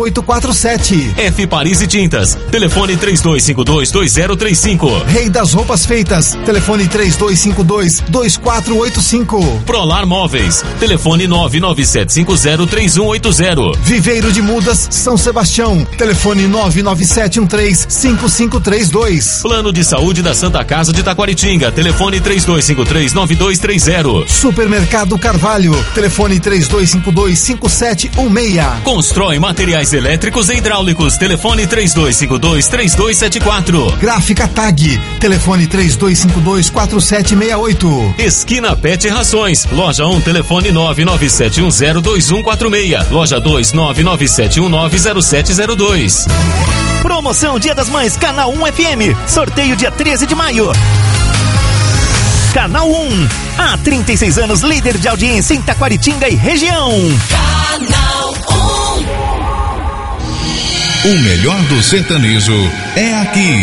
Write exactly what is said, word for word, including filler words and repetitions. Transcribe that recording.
oito quatro sete. F Paris e Tintas, telefone três dois cinco dois, dois zero três cinco. Rei das Roupas Feitas, telefone três dois cinco dois, dois quatro oito cinco. Prolar Móveis, telefone nove nove sete cinco zero, três um oito zero. Viveiro de Mudas, São Sebastião, telefone nove nove sete um três, cinco cinco três dois. Plano de Saúde da Santa Casa de Taquaritinga, telefone três dois cinco três, nove dois três zero. Supermercado Carvalho, telefone três dois cinco dois, cinco sete um seis. Constrói materiais elétricos e hidráulicos, telefone três dois cinco dois, três dois sete quatro. Gráfica Tag, telefone três dois cinco dois, quatro sete seis oito. Esquina Pet Rações, loja um, telefone nove nove sete um zero, dois um quatro seis, loja dois, nove nove sete um nove, zero sete zero dois. Promoção Dia das Mães, Canal um F M, sorteio dia treze de maio. Canal um, há trinta e seis anos, líder de audiência em Taquaritinga e região. Canal um. O melhor do sertanejo é aqui.